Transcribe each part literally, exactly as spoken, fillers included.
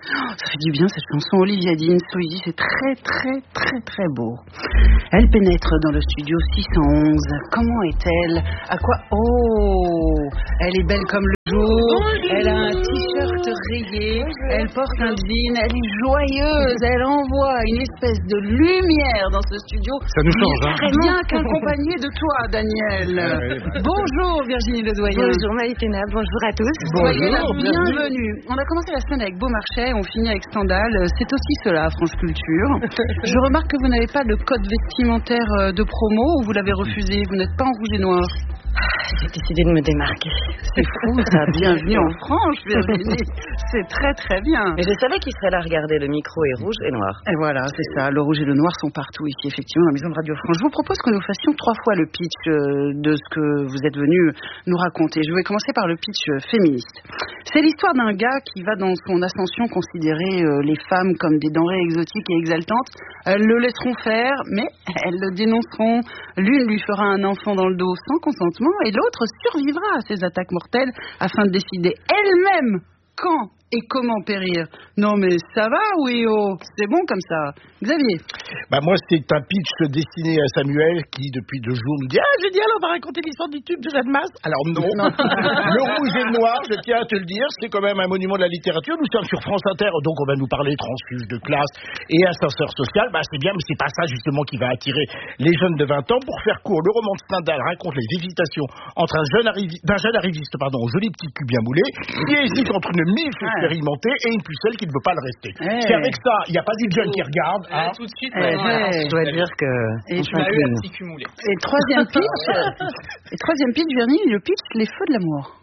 Ça fait du bien cette chanson. Olivia Dean, Soïdi, c'est très très très très beau. Elle pénètre dans le studio six cent onze. Comment est-elle? À quoi? Oh, elle est belle comme le jour. Elle a un t-shirt rayé. Elle porte un jean. Elle est joyeuse. Elle envoie une espèce de lumière dans ce studio. Ça nous change, hein? Très bien qu'accompagnée de toi, Daniel. Ouais, bah. Bonjour Virginie Ledoyen. Bonjour Maïtena, bonjour à tous. Soyez la Bonjour, bienvenue. On a commencé la semaine avec Beaumarchais, on finit avec Stendhal. C'est aussi cela, France Culture. Je remarque que vous n'avez pas de code vestimentaire de promo ou vous l'avez refusé. Vous n'êtes pas en rouge et noir. J'ai décidé de me démarquer. C'est fou ça, bienvenue en France Virginie. C'est très très bien. Mais je savais qu'il serait là, regardez, le micro est rouge et noir. Et voilà, c'est ça, le rouge et le noir sont partout ici, effectivement, dans la maison de Radio France. Je vous propose que nous fassions trois fois le pitch de ce que vous êtes venu nous raconter. Je vais commencer par le pitch féministe. C'est l'histoire d'un gars qui va dans son ascension considérer les femmes comme des denrées exotiques et exaltantes. Elles le laisseront faire, mais elles le dénonceront. L'une lui fera un enfant dans le dos sans consentement et l'autre survivra à ces attaques mortelles afin de décider elle-même quand et comment périr. Non mais ça va, oui, oh, c'est bon comme ça. Xavier. Bah moi c'est un pitch destiné à Samuel qui depuis deux jours nous dit ah génial on va raconter l'histoire du tube de Jeanne Masse. Alors non, non. Le rouge et le noir, je tiens à te le dire, c'est quand même un monument de la littérature. Nous sommes sur France Inter, donc on va nous parler transfuge de classe et ascenseur social. Bah c'est bien, mais c'est pas ça justement qui va attirer les jeunes de vingt ans. Pour faire court, le roman de Stendhal raconte les hésitations entre un jeune arrivi... d'un jeune arriviste pardon, au joli petit cul bien moulé qui hésite entre une mif expérimentée et une pucelle qui ne veut pas le rester. Hey. C'est avec ça, il n'y a pas des jeunes qui regardent. Hein. Hein. Tout de suite, hey, ouais, hey. Je dois dire que... Et tu m'as eu un petit cul moulé. Et troisième pitch, et troisième pitch, Virginie, le pitch, les feux de l'amour.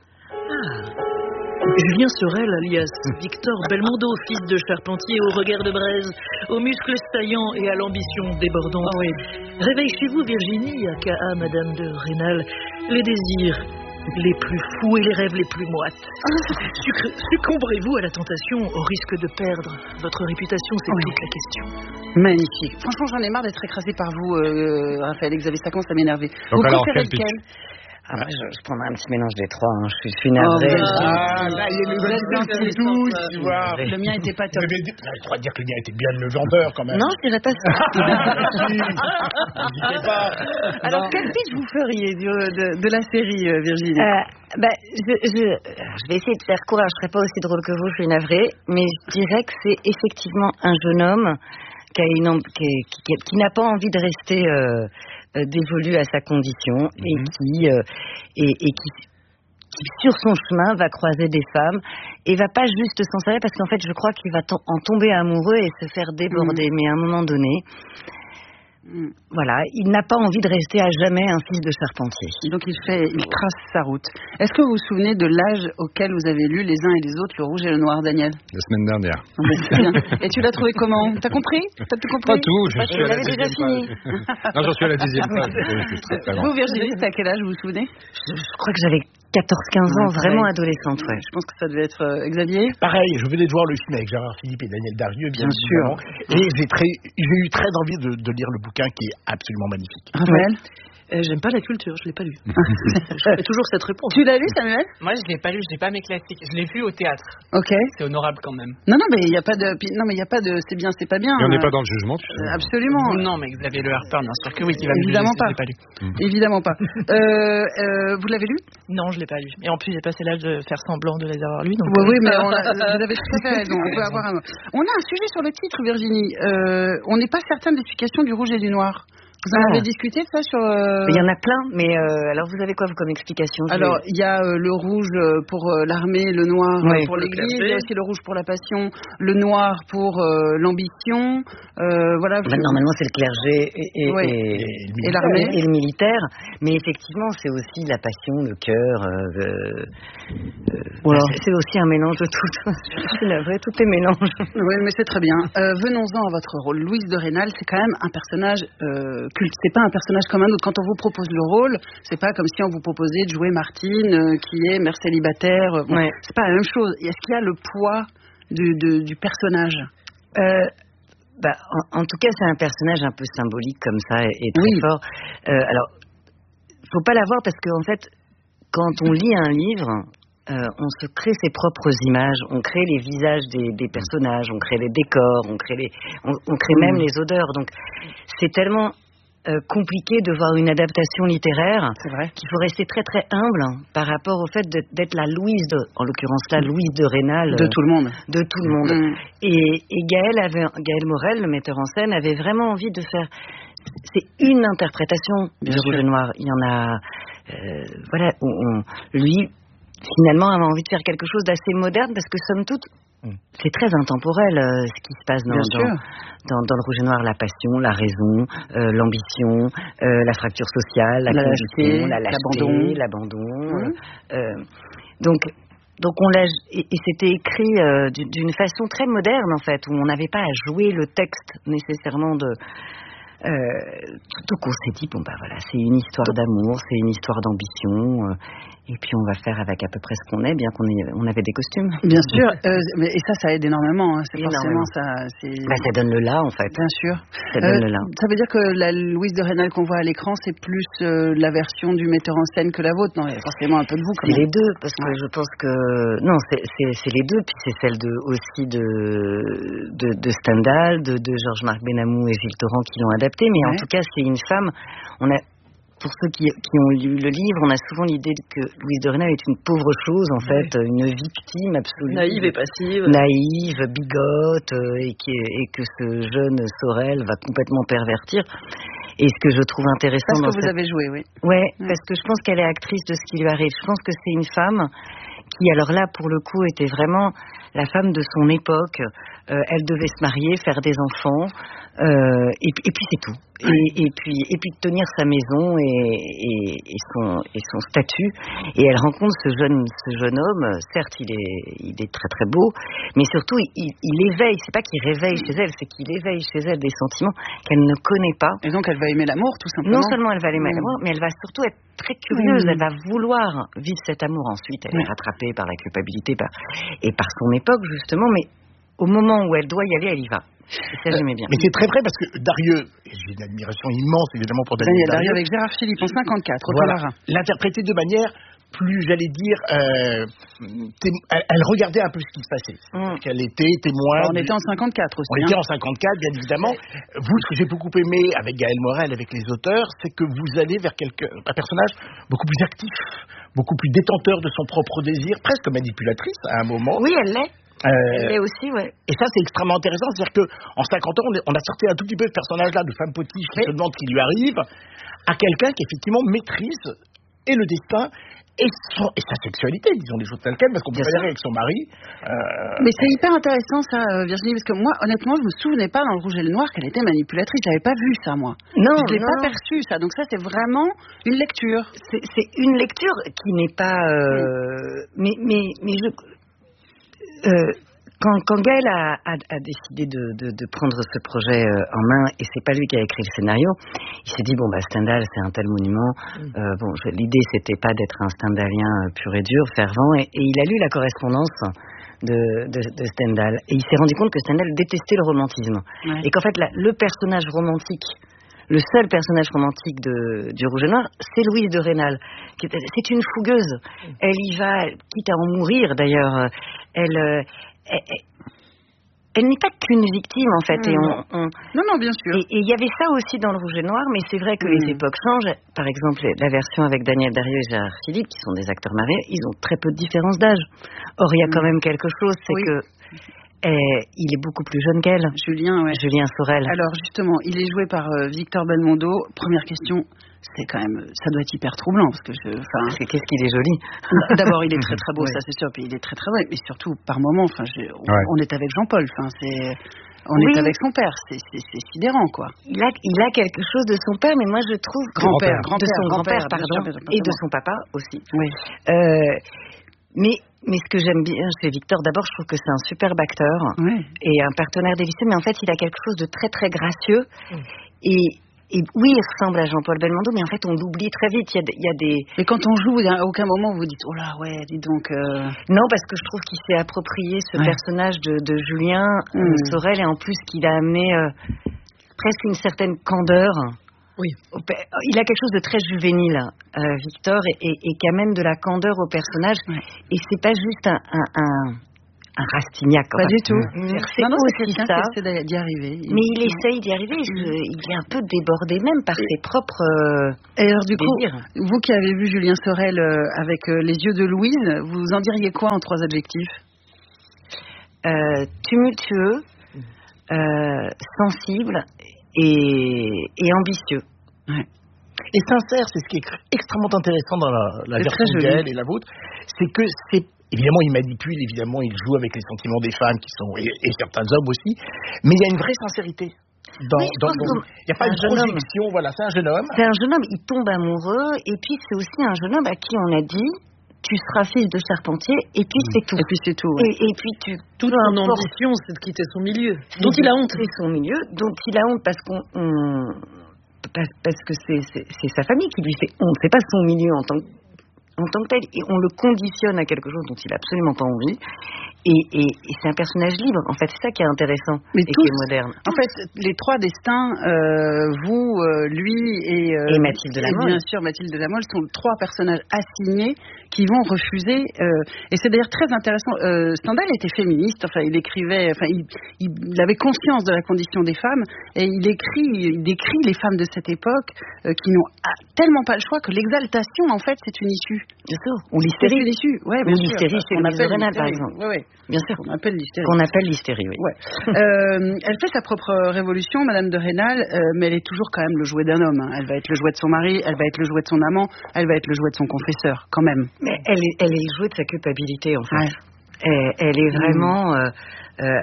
Julien Sorel, alias Victor Belmondo, fils de charpentier au regard de braise, aux muscles saillants et à l'ambition débordante. Oh oui. Réveille chez vous, Virginie, aka Madame de Rênal, les désirs les plus fous et les rêves les plus moites. Sucre- Succomberez-vous à la tentation au risque de perdre votre réputation? C'est oui. toute la question. Magnifique. Franchement, j'en ai marre d'être écrasé par vous, euh, Raphaël et Xavier. Ça commence à m'énerver. Donc Vous alors, préférez quel pitch? lequel? Ah, moi, je, je prendrai un petit mélange des trois, hein. je, suis, je suis navrée. Oh, je- Ah, là, il y a une Vous êtes nouvelle gentil, tous, euh, tu vois. Le mien était pas top. Vous avez dit- Je crois dire que le mien était bien le vendeur, quand même. Non, je dirais pas ça. N'hésitez pas. Alors, quel pitch vous feriez de, de, de la série, euh, Virginie? Euh, bah, je, je, je vais essayer de faire court, alors je serai pas aussi drôle que vous, je suis navrée, mais je dirais que c'est effectivement un jeune homme qui, a une, amb- qui, qui, qui n'a pas envie de rester euh, euh, dévolu à sa condition et Mm-hmm. qui, euh, et, et qui, qui, sur son chemin, va croiser des femmes et va pas juste s'en servir parce qu'en fait, je crois qu'il va to- en tomber amoureux et se faire déborder. Mm. Mais à un moment donné, Mm. voilà, il n'a pas envie de rester à jamais un fils de charpentier. Donc, il fait, il trace sa route. Est-ce que vous vous souvenez de l'âge auquel vous avez lu les uns et les autres Le Rouge et le Noir, Daniel? La semaine dernière. Ah ben, c'est bien. Et tu l'as trouvé comment? T'as compris? T'as tout compris? Pas tout, je Parce suis que à la l'avais déjà deuxième fini. page. Non, j'en suis à la dixième page. Oui, c'est très, très long. Vous, Virginie, c'était à quel âge, vous vous souvenez? Je crois que j'avais quatorze quinze ans, Ouais, vraiment pareil. adolescente, ouais. Je pense que ça devait être euh, Xavier. Pareil, je venais de voir le film avec Gérard Philippe et Daniel Darieux, bien, Bien évidemment. Et j'ai, très, j'ai eu très envie de, de lire le bouquin qui est absolument magnifique. Raphaël? Euh, j'aime pas la culture, je l'ai pas lu. Je fais toujours cette réponse. Tu l'as lu, Samuel? Moi, je l'ai pas lu, je l'ai pas mes classiques. Je l'ai vu au théâtre. Ok. C'est honorable quand même. Non, non, mais il n'y a pas de, puis- non, mais il y a pas de, c'est bien, c'est pas bien. Et on n'est Euh, pas dans le jugement, tu sais. Absolument. Non, mais Xavier Le Harper, bien sûr que oui, qui va me juger Évidemment si pas. je l'ai pas lu. Évidemment pas. Euh, euh, vous l'avez lu? Non, je l'ai pas lu. Et en plus, j'ai passé l'âge de faire semblant de les avoir lus. Donc Oui, oui, mais on a, vous avez tout à fait raison. On peut avoir un... On a un sujet sur le titre, Virginie. Euh, on n'est pas certain de l'explication du rouge et du noir. Vous en Ah. avez discuté de ça sur... euh, Il y en a plein, mais euh, alors vous avez quoi vous, comme explication? Je Alors, vais- il y a euh, le rouge euh, pour euh, l'armée, le noir Oui. euh, pour Le l'église, il clergé. y a aussi le rouge pour la passion, le noir pour euh, l'ambition, euh, voilà. Bah, normalement, c'est le clergé et, et, Oui. et, Et l'armée. et le militaire, mais effectivement, c'est aussi la passion, le cœur. Euh, euh, Voilà. c'est, c'est aussi un mélange de tout. Je suis navrée, tout est mélange. Oui, mais c'est très bien. Euh, venons-en à votre rôle. Louise de Rênal, c'est quand même un personnage euh, culte. C'est pas un personnage comme un autre. Quand on vous propose le rôle, c'est pas comme si on vous proposait de jouer Martine, euh, qui est mère célibataire. Bon, Ouais. C'est pas la même chose. Est-ce qu'il y a le poids du, de- du personnage? Euh, bah, en, en tout cas, c'est un personnage un peu symbolique comme ça et, et très Oui. fort. Euh, alors, faut pas l'avoir parce qu'en fait, quand on lit un livre, euh, on se crée ses propres images, on crée les visages des, des personnages, on crée les décors, on crée, les, on, on crée mmh. même les odeurs. Donc c'est tellement euh, compliqué de voir une adaptation littéraire qu'il faut rester très très humble par rapport au fait de, d'être la Louise, de, en l'occurrence la Louise de Rênal. De tout le monde. De tout le monde. Mmh. Et, et Gaël, avait, Gaël Morel, le metteur en scène, avait vraiment envie de faire... C'est une interprétation Bien du sûr. Rouge et Noir. Il y en a... Euh, voilà, on, on, lui, finalement, avait envie de faire quelque chose d'assez moderne parce que, somme toute, mm. c'est très intemporel euh, ce qui se passe dans, dans, dans, dans le Rouge et Noir. La passion, la raison, euh, l'ambition, euh, la fracture sociale, la, la condition, lâcheté, la lâcheté, l'abandon. l'abandon. Mm. Euh, donc... Donc on l'a et, et c'était écrit euh, d'une façon très moderne en fait, où on n'avait pas à jouer le texte nécessairement de. Euh, donc on s'est dit bon bah voilà, c'est une histoire d'amour, c'est une histoire d'ambition, euh, et puis on va faire avec à peu près ce qu'on est, bien qu'on ait, on avait des costumes. Bien sûr, euh, mais, et ça, ça aide énormément. Hein, c'est énormément. forcément ça. C'est... Bah, ça donne le là en fait. Bien sûr. Ça donne euh, le là. Ça veut dire que la Louise de Rênal qu'on voit à l'écran, c'est plus euh, la version du metteur en scène que la vôtre. Non, il y a forcément un peu de vous. Quand c'est même. les deux, parce que ouais. je pense que non, c'est, c'est, c'est les deux, puis c'est celle de aussi de de, de Stendhal, de, de Georges-Marc Benamou et Gilles Torrent qui l'ont adapté. Mais ouais. en tout cas, c'est une femme. On a Pour ceux qui, qui ont lu le livre, on a souvent l'idée que Louise de Rênal est une pauvre chose, en fait, oui. une victime absolue. Naïve et passive. Naïve, bigote, et, qui, et que ce jeune Sorel va complètement pervertir. Et ce que je trouve intéressant... Parce dans que vous cette... avez joué, oui. Ouais, oui, parce que je pense qu'elle est actrice de ce qui lui arrive. Je pense que c'est une femme qui, alors là, pour le coup, était vraiment la femme de son époque. Euh, elle devait se marier, faire des enfants, euh, et, et puis c'est tout. Et, et puis et puis tenir sa maison et, et, et son et son statut. Et elle rencontre ce jeune ce jeune homme. Certes, il est il est très très beau, mais surtout il, il éveille. C'est pas qu'il réveille chez elle, c'est qu'il éveille chez elle des sentiments qu'elle ne connaît pas. Et donc elle va aimer l'amour, tout simplement. Non seulement elle va aimer l'amour, mais elle va surtout être très curieuse. Mmh. Elle va vouloir vivre cet amour ensuite. Elle mmh. est rattrapée par la culpabilité par, et par son époque justement, mais au moment où elle doit y aller, elle y va. Et ça, j'aimais bien. Mais c'est très vrai parce que Darieux, j'ai une admiration immense évidemment pour Daniel Darieux. Darieux avec Gérard Philippe en cinquante-quatre, au voilà. Tolarin. L'interpréter de manière plus, j'allais dire, euh, témo- elle, elle regardait un peu ce qui se passait. Mm. Elle était témoin. Alors, on du... était en cinquante-quatre aussi. On hein. était en cinquante-quatre, bien évidemment. Ouais. Vous, ce que j'ai beaucoup aimé avec Gaël Morel, avec les auteurs, c'est que vous allez vers quelque, un personnage beaucoup plus actif, beaucoup plus détenteur de son propre désir, presque manipulatrice à un moment. Oui, elle l'est. Euh, Elle l'est aussi, ouais. Et ça, c'est extrêmement intéressant. C'est-à-dire qu'en cinquante ans, on, est, on a sorti un tout petit peu ce personnage-là de femme potiche qui oui. se demande ce qui lui arrive à quelqu'un qui, effectivement, maîtrise et le destin et, son, et sa sexualité, disons les choses telles quelles, parce qu'on peut pas dire avec son mari. Euh... Mais c'est hyper intéressant, ça, Virginie, parce que moi, honnêtement, je me souvenais pas dans Le Rouge et le Noir qu'elle était manipulatrice. J'avais pas vu ça, moi. Non, je l'ai non, pas non. perçu, ça. Donc ça, c'est vraiment une lecture. C'est, c'est une lecture qui n'est pas... Euh, mais, mais, mais je... Euh, Quand, quand Gaël a, a, a décidé de, de, de prendre ce projet euh, en main, et c'est pas lui qui a écrit le scénario, il s'est dit bon bah Stendhal c'est un tel monument. Mm. Euh, bon, je, l'idée c'était pas d'être un Stendhalien euh, pur et dur, fervent, et, et il a lu la correspondance de, de, de Stendhal, et il s'est rendu compte que Stendhal détestait le romantisme, ouais. et qu'en fait la, le personnage romantique. Le seul personnage romantique de, du Rouge et Noir, c'est Louise de Rênal. C'est une fougueuse. Elle y va, quitte à en mourir d'ailleurs. Elle, elle, elle, elle n'est pas qu'une victime en fait. Mmh. Et on, on, non, non, bien sûr. Et il y avait ça aussi dans le Rouge et Noir, mais c'est vrai que mmh. les époques changent. Par exemple, la version avec Daniel Darieux et Gérard Philippe, qui sont des acteurs mariés, ils ont très peu de différence d'âge. Or, il y a mmh. quand même quelque chose, c'est oui. que... Et il est beaucoup plus jeune qu'elle. Julien, ouais. Julien Sorel. Alors justement, il est joué par euh, Victor Belmondo. Première question, c'est quand même, ça doit être hyper troublant parce que je, enfin. Qu'est-ce qu'il est joli. D'abord, il est très très beau, oui. ça c'est sûr, puis il est très très beau, mais surtout par moments, enfin, je, on, ouais. on est avec Jean-Paul, enfin, c'est, on oui. est avec son père, c'est, c'est, c'est sidérant quoi. Il a, il a quelque chose de son père, mais moi je trouve grand-père, grand-père, de son grand-père, grand-père pardon, sûr, et de son papa aussi. Oui. Euh, mais Mais ce que j'aime bien chez Victor, d'abord, je trouve que c'est un superbe acteur oui. et un partenaire délicieux, mais en fait, il a quelque chose de très, très gracieux. Mm. Et, et oui, il ressemble à Jean-Paul Belmondo, mais en fait, on l'oublie très vite. Il y a, il y a des... Et quand on joue, à aucun moment, vous vous dites, oh là, ouais, dis donc... Euh... Non, parce que je trouve qu'il s'est approprié ce ouais. personnage de, de Julien mm. euh, Sorel, et en plus, qu'il a amené euh, presque une certaine candeur. Oui. Il a quelque chose de très juvénile, euh, Victor, et, et, et qui amène de la candeur au personnage. Ouais. Et c'est pas juste un, un, un, un Rastignac. Pas du tout. Mmh. C'est non, non, aussi c'est ça. Qui essaie d'y arriver. Mais il essaye d'y arriver. Mmh. Je, il est un peu débordé même par ses propres euh, Et alors du désirs. coup, vous qui avez vu Julien Sorel euh, avec euh, Les yeux de Louise, vous en diriez quoi en trois adjectifs? euh, Tumultueux, euh, sensible et, et ambitieux. Ouais. Et sincère, c'est ce qui est extrêmement intéressant dans la, la version d'elle et la vôtre, c'est que c'est évidemment il manipule, évidemment il joue avec les sentiments des femmes qui sont et, et certains hommes aussi, mais il y a une vraie sincérité. Dans, oui, dans, dans, il n'y a pas une projection, homme. Voilà, c'est un jeune homme. C'est un jeune homme, il tombe amoureux, et puis c'est aussi un jeune homme à qui on a dit tu seras fils de charpentier, et puis mmh. c'est tout. Et puis c'est tout. Ouais. Et, et puis tu. Toute son ambition, c'est de quitter son milieu, dont il a honte. C'est son milieu, dont il a honte parce qu'on. On, parce que c'est, c'est, c'est sa famille qui lui fait honte. C'est pas son milieu en tant que. En tant que tel, et on le conditionne à quelque chose dont il n'a absolument pas envie, et, et, et c'est un personnage libre. En fait, c'est ça qui est intéressant Mais et tous, qui est moderne. En fait, les trois destins, euh, vous, euh, lui et, euh, et Mathilde de la Mole, bien sûr Mathilde de la Mole, sont trois personnages assignés qui vont refuser. Euh, et c'est d'ailleurs très intéressant. Euh, Stendhal était féministe. Enfin, il écrivait. Enfin, il, il avait conscience de la condition des femmes, et il écrit, il décrit les femmes de cette époque euh, qui n'ont tellement pas le choix que l'exaltation, en fait, c'est une issue. Bien sûr. Ou l'hystérie. Ouais, Ou l'hystérie, c'est Louise de Rênal, par exemple. Oui, oui. Bien sûr. On appelle l'hystérie. Qu'on appelle l'hystérie, oui. Ouais. euh, elle fait sa propre révolution, Madame de Rênal, euh, mais elle est toujours quand même le jouet d'un homme. Hein. Elle va être le jouet de son mari, elle va être le jouet de son amant, elle va être le jouet de son confesseur, quand même. Mais elle est, elle est le jouet de sa culpabilité, en fait. Ouais. Elle, elle est vraiment euh, euh,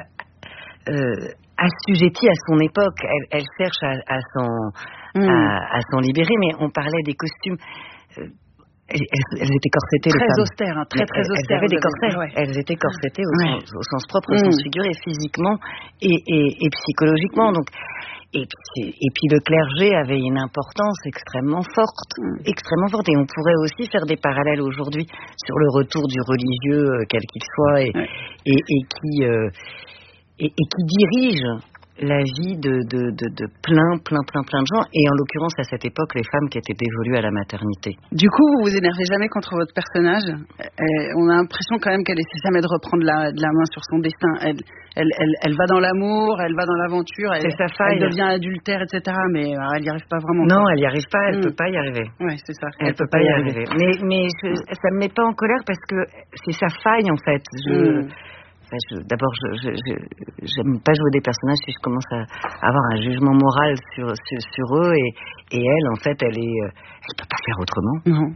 euh, assujettie à son époque. Elle, elle cherche à, à s'en mmh. à, à s'en libérer, mais on parlait des costumes. Euh, Elles, elles étaient corsetées, très les femmes. austères, hein, très très elles, austères. Elles avaient des corsets. Ouais. Elles étaient corsetées au, ouais. sens, au sens propre, au mmh. sens figuré, physiquement et, et, et psychologiquement. Donc, et puis, et puis le clergé avait une importance extrêmement forte, mmh. extrêmement forte. Et on pourrait aussi faire des parallèles aujourd'hui sur le retour du religieux, quel qu'il soit, et, ouais. et, et qui euh, et, et qui dirige la vie de, de, de, de plein, plein, plein, plein de gens, et en l'occurrence à cette époque, les femmes qui étaient dévolues à la maternité. Du coup, vous vous énervez jamais contre votre personnage. Et on a l'impression quand même qu'elle essaie jamais de reprendre la, de la main sur son destin. Elle, elle, elle, elle va dans l'amour, elle va dans l'aventure, elle, c'est sa faille. Elle devient adultère, et cetera. Mais elle n'y arrive pas vraiment. Non, quoi. elle n'y arrive pas, elle ne mmh. peut pas y arriver. Oui, c'est ça. Elle ne peut pas y arriver. arriver. Mais, mais je, ça ne me met pas en colère parce que c'est sa faille, en fait. Je... Mmh. Enfin, je, d'abord, je n'aime pas jouer des personnages si je commence à, à avoir un jugement moral sur, sur, sur eux, et, et elle, en fait, elle est, elle peut pas faire autrement. Non.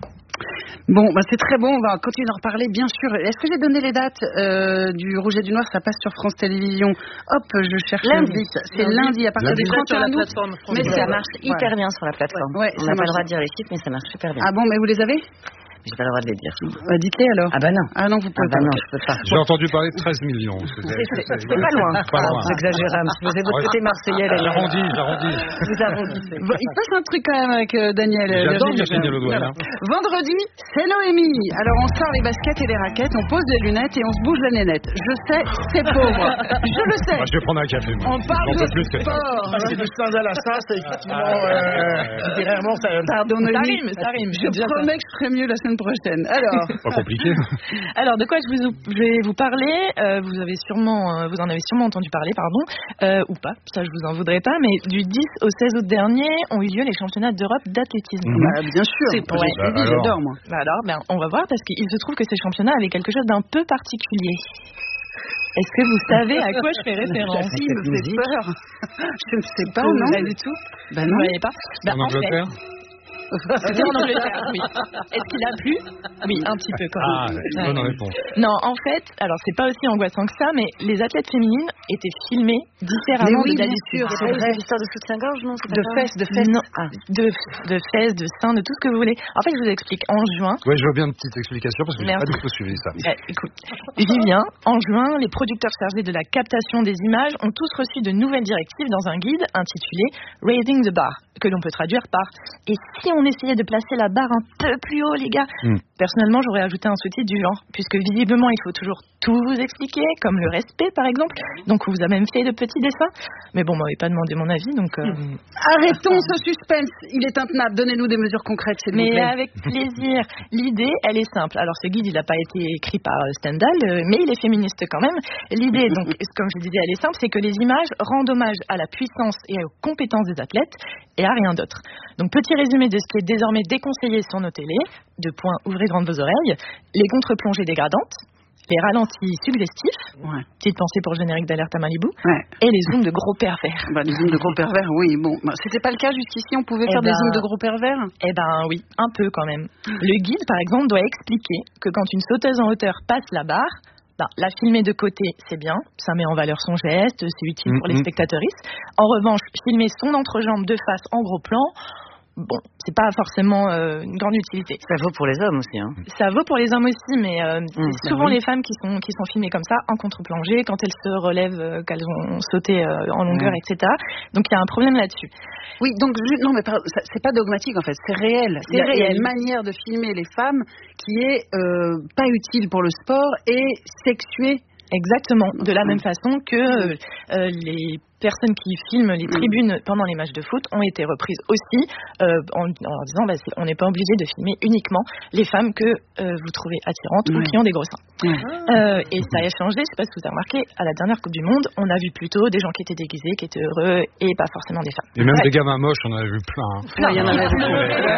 Bon, bah c'est très bon, on va continuer d'en reparler, bien sûr. Est-ce que j'ai donné les dates euh, du Rouge et du Noir? Ça passe sur France Télévisions. Hop, je cherche lundi. vite. C'est lundi, lundi à partir du trente et un août. Mais ça marche hyper ouais. bien sur la plateforme. Ouais, on n'a pas le droit de dire les chiffres, mais ça marche super bien. Ah bon, mais vous les avez? J'ai pas le droit de les dire. Bah, dites-les alors. Ah bah non. Ah non, vous pouvez ah bah pas. Non, je peux pas. J'ai entendu parler de treize millions. C'est, c'est, c'est, c'est pas loin. Pas loin. Vous exagérez. Vous avez votre côté marseillais. J'arrondis, j'arrondis. Vous arrondissez. Bon, il se passe un truc quand même avec euh, Daniel. J'adore Virginie Ledoyen. Hein. Vendredi, c'est Noémie. Alors on sort les baskets et les raquettes, on pose les lunettes et on se bouge la nénette. Je sais, c'est pauvre. Je le sais. Moi, je vais prendre un café. Moi. On parle de plus sport. Ah, c'est du Stendhal à ça, c'est effectivement. Euh, littérairement, ça. Pardon, ça rime, ça rime. Je promets que je ferai mieux la semaine prochaine. Alors. Pas compliqué. Alors, de quoi je, vous, je vais vous parler euh, Vous avez sûrement, euh, vous en avez sûrement entendu parler, pardon, euh, ou pas. Ça, je vous en voudrais pas. Mais du dix au seize août dernier, ont eu lieu les championnats d'Europe d'athlétisme. Mmh. Bah, bien sûr. C'est pour ouais. bah, j'adore moi. Bah alors, ben, on va voir parce qu'il se trouve que ces championnats avaient quelque chose d'un peu particulier. Est-ce que vous savez à quoi je fais référence? Si, me fait peur. Je ne sais pas, vous non. Pas du tout. Bah non. Vous ne voyez pas. Bah, en Angleterre. C'était en Angleterre, oui. Est-ce qu'il a plu? Oui, un petit peu quand même. Ah, bonne réponse. Non, en fait, alors c'est pas aussi angoissant que ça, mais les athlètes féminines étaient filmées différemment oui, de d'habitude. C'est vrai, l'histoire de soutien-gorge, non? De fesses, de fesses. Non, ah. de, de fesses, de seins, de tout ce que vous voulez. En fait, je vous explique. En juin. Oui, je veux bien une petite explication parce que je n'ai pas du tout suivi ça. Eh, écoute, Vivien, en juin, les producteurs chargés de la captation des images ont tous reçu de nouvelles directives dans un guide intitulé Raising the Bar, que l'on peut traduire par Et si on on essayait de placer la barre un peu plus haut, les gars. Mm. Personnellement, j'aurais ajouté un sous-titre du genre, puisque visiblement, il faut toujours tout vous expliquer, comme le respect, par exemple. Donc, on vous a même fait de petits dessins. Mais bon, on m'avait pas demandé mon avis, donc... Euh... Mm. Arrêtons ce suspense, il est intenable. Donnez-nous des mesures concrètes, s'il vous plaît. Mais avec plaisir. L'idée, elle est simple. Alors, ce guide, il n'a pas été écrit par Stendhal, euh, mais il est féministe quand même. L'idée, donc, comme je disais, elle est simple, c'est que les images rendent hommage à la puissance et aux compétences des athlètes et à rien d'autre. Donc, petit résumé de ce qui est désormais déconseillé sur nos télés. Deux points, ouvrez grandes vos oreilles. Les contre-plongées dégradantes, les ralentis suggestifs, ouais. Petite pensée pour le générique d'Alerte à Malibu, ouais. Et les zooms de gros pervers. Bah, les zooms de gros pervers, oui. Bon, bah, c'était pas le cas jusqu'ici, on pouvait eh faire ben, des zooms de gros pervers. Eh ben oui, un peu quand même. Le guide, par exemple, doit expliquer que quand une sauteuse en hauteur passe la barre, ben, la filmer de côté, c'est bien, ça met en valeur son geste, c'est utile pour mm-hmm. les spectateuristes. En revanche, filmer son entrejambe de face en gros plan, bon, c'est pas forcément euh, une grande utilité. Ça vaut pour les hommes aussi, hein. Ça vaut pour les hommes aussi, mais euh, mmh, c'est souvent bah oui. les femmes qui sont qui sont filmées comme ça, en contre-plongée, quand elles se relèvent, euh, qu'elles ont sauté euh, en longueur, mmh. et cetera. Donc il y a un problème là-dessus. Oui, donc non, mais c'est pas dogmatique en fait, c'est réel. C'est réel. Il y a une manière de filmer les femmes qui est euh, pas utile pour le sport et sexuée. Exactement, de la même façon que euh, les personnes qui filment les tribunes pendant les matchs de foot ont été reprises aussi euh, en, en leur disant bah, on n'est pas obligé de filmer uniquement les femmes que euh, vous trouvez attirantes ouais. ou qui ont des gros seins. Ouais. Euh, et ça a changé, je ne sais pas si vous avez remarqué, à la dernière Coupe du Monde, on a vu plutôt des gens qui étaient déguisés, qui étaient heureux et pas forcément des femmes. Et même ouais. des gamins moches, on en a vu plein. Hein. Ouais, il y en avait beaucoup.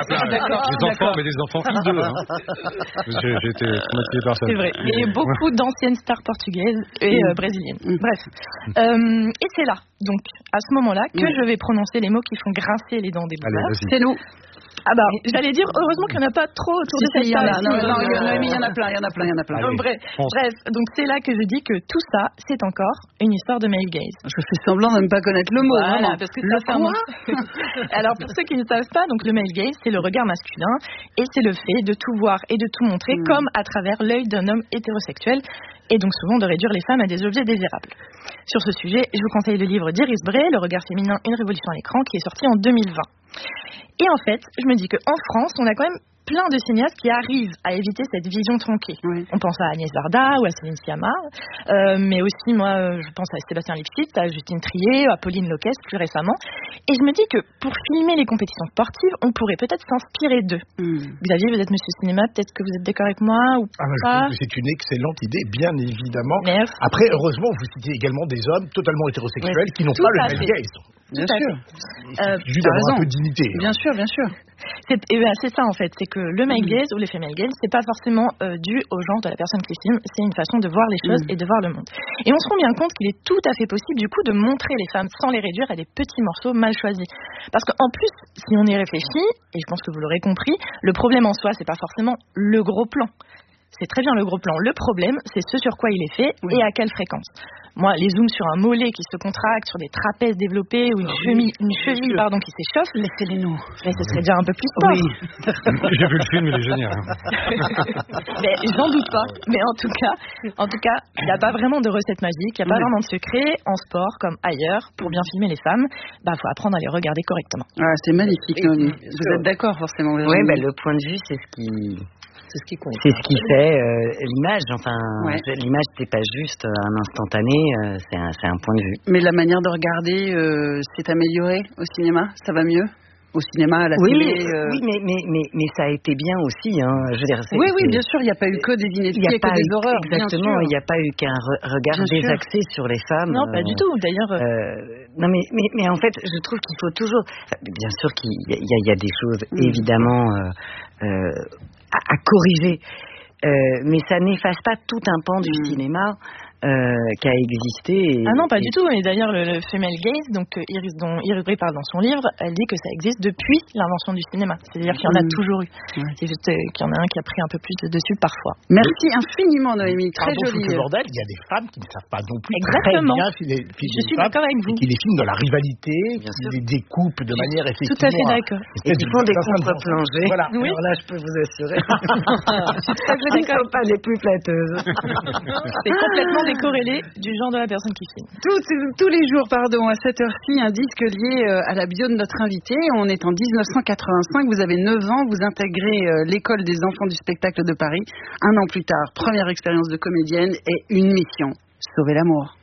Des enfants, mais des enfants hideux. Hein. J'ai, j'ai été traumatisé par ça. C'est vrai. Et beaucoup d'anciennes stars portugaises et euh, brésiliennes. Bref. Euh, et c'est là. Donc, à ce moment-là, que oui. je vais prononcer les mots qui font grincer les dents des boomers. C'est nous. Ah bah, j'allais dire, heureusement qu'il n'y en a pas trop autour si, de cette table. Non, non, il y en a, il y en a plein, il y en a plein, il y en a plein. Allez, bref, bref, donc c'est là que je dis que tout ça, c'est encore une histoire de male gaze. Je fais semblant de ne pas connaître le mot, voilà, vraiment. Parce que le ça quoi Alors, pour ceux qui ne savent pas, donc le male gaze, c'est le regard masculin et c'est le fait de tout voir et de tout montrer mmh. comme à travers l'œil d'un homme hétérosexuel et donc souvent de réduire les femmes à des objets désirables. Sur ce sujet, je vous conseille le livre d'Iris Bray, Le regard féminin, une révolution à l'écran, qui est sorti en deux mille vingt. Et en fait, je me dis qu'en France, on a quand même plein de cinéastes qui arrivent à éviter cette vision tronquée. Oui. On pense à Agnès Varda ou à Céline Sciamma, euh, mais aussi, moi, je pense à Sébastien Lipschitz, à Justine Triet, à Pauline Loquès plus récemment. Et je me dis que pour filmer les compétitions sportives, on pourrait peut-être s'inspirer d'eux. Mm. Xavier, vous êtes monsieur cinéma, peut-être que vous êtes d'accord avec moi ou ah, pas? Je trouve que c'est une excellente idée, bien évidemment. Merci. Après, heureusement, vous citez également des hommes totalement hétérosexuels oui. qui n'ont Tout pas le male gaze. Bien sûr. Euh, juste d'avoir un peu de dignité. Bien sûr, bien sûr. C'est, et ben, c'est ça en fait, c'est que le male gaze mmh. ou le female gaze, c'est pas forcément euh, dû au genre de la personne qui filme, c'est une façon de voir les choses mmh. et de voir le monde. Et on se rend bien compte qu'il est tout à fait possible du coup de montrer les femmes sans les réduire à des petits morceaux mal choisis. Parce qu'en plus, si on y réfléchit, et je pense que vous l'aurez compris, le problème en soi, c'est pas forcément le gros plan. C'est très bien le gros plan. Le problème, c'est ce sur quoi il est fait oui. et à quelle fréquence. Moi, les zooms sur un mollet qui se contracte, sur des trapèzes développés ou une cheville, une cheville pardon, qui s'échauffe, laissez-les nous. Mais ce serait déjà un peu plus sport. Oui. J'ai vu le film, il est génial. Mais j'en doute pas. Mais en tout cas, en tout cas, il n'y a pas vraiment de recette magique, il n'y a pas oui. vraiment de secret en sport comme ailleurs. Pour bien filmer les femmes, bah faut apprendre à les regarder correctement. Ah, c'est magnifique. Oui, vous êtes d'accord forcément. Oui, bah, le point de vue, c'est ce qui. C'est ce qui compte. C'est ce qui fait euh, l'image. Enfin, ouais. l'image, c'est pas juste un instantané, euh, c'est, un, c'est un point de vue. Mais la manière de regarder euh, s'est améliorée au cinéma. Ça va mieux au cinéma, à la oui, télé. Mais, euh... Oui, mais, mais mais mais ça a été bien aussi. Hein. Je veux dire. C'est, oui, oui, c'est, bien sûr. Il n'y a pas eu que des inefficaces, que des eu, horreurs. Exactement. Il n'y a pas eu qu'un re- regard bien désaxé sûr. Sur les femmes. Non, pas euh, du tout. D'ailleurs. Euh, non, mais, mais mais en fait, je trouve qu'il faut toujours. Bien sûr qu'il y a, il y a, il y a des choses mmh. évidemment euh, euh, à, à corriger. Euh, mais ça n'efface pas tout un pan du mmh. cinéma euh, qui a existé. Et, ah non, pas et... du tout. Et d'ailleurs, le, le female gaze, donc Iris, dont Iris Bray parle dans son livre, elle dit que ça existe depuis l'invention du cinéma. C'est-à-dire qu'il y en a mmh. toujours eu. Mmh. C'est juste euh, qu'il y en a un qui a pris un peu plus de dessus parfois. Merci infiniment, Noémie. Très joli. Le bordel, il y a des femmes qui ne savent pas non plus exactement. Très bien filmer, filmer Je suis d'accord avec vous. Qui les filment dans la rivalité, qui les découpent de manière effectivement. Tout à fait d'accord. Et qui font des contre-plongées. Voilà. Oui. Alors là, je peux vous assurer. Ce ne sont pas les plus flatteuses. C'est complètement décorrélé du genre de la personne qui filme. Tous, tous les jours, pardon, à cette heure-ci, un disque lié à la bio de notre invité. On est en dix-neuf cent quatre-vingt-cinq, vous avez neuf ans, vous intégrez l'école des enfants du spectacle de Paris. Un an plus tard, première expérience de comédienne et une mission, sauver l'amour.